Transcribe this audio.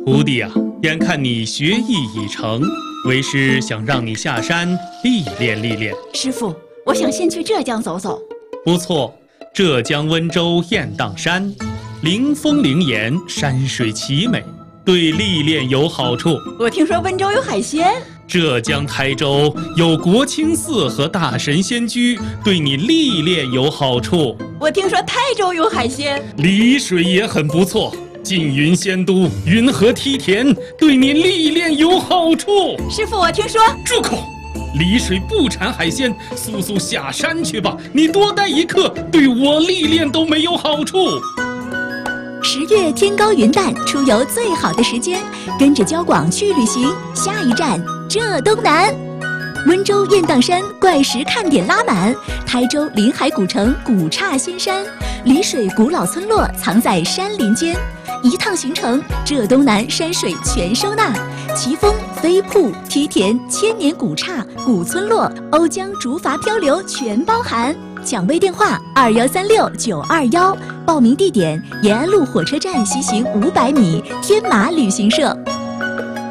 徒弟啊，眼看你学艺已成，为师想让你下山历练历练。 师傅，我想先去浙江走走。 不错，浙江温州雁荡山，灵峰灵岩，山水奇美，对历练有好处。 我听说温州有海鲜。 浙江台州有国清寺和大神仙居，对你历练有好处。 我听说台州有海鲜。 丽水也很不错，缙云仙都，云河梯田，对你历练有好处。 师傅，我听说…… 住口！丽水不产海鲜，速下山去吧！你多待一刻，对我历练都没有好处。 10月天高云淡，出游最好的时间，跟着交广去旅行。下一站浙东南，温州雁荡山怪石看点拉满，台州临海古城古刹仙山，丽水古老村落藏在山林间。一趟行程，浙东南山水全收纳，奇峰、飞瀑、梯田、千年古刹、古村落、瓯江竹筏漂流全包含。抢位电话2136-921，报名地点延安路火车站西行500米，天马旅行社。